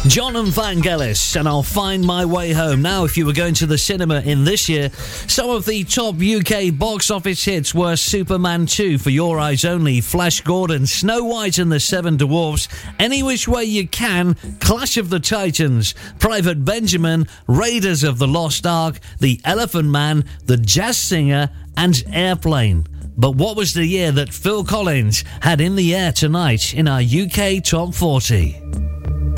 John and Vangelis, and I'll find my way home. Now, if you were going to the cinema in this year, some of the top UK box office hits were Superman 2, For Your Eyes Only, Flash Gordon, Snow White and the Seven Dwarfs, Any Which Way You Can, Clash of the Titans, Private Benjamin, Raiders of the Lost Ark, The Elephant Man, The Jazz Singer, and Airplane. But what was the year that Phil Collins had in the air tonight in our UK Top 40?